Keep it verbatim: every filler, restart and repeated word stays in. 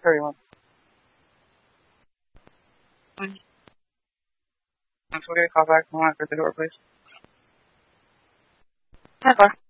everyone. Can we get a call back? I want to go to the door, please. Hi, Claire.